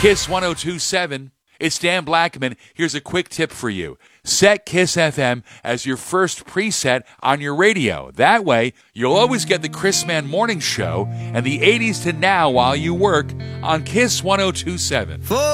Kiss 1027. It's Dan Blackman. Here's a quick tip for you. Set Kiss FM as your first preset on your radio. That way, you'll always get the Chris Mann Morning Show and the 80s to now while you work on Kiss 1027.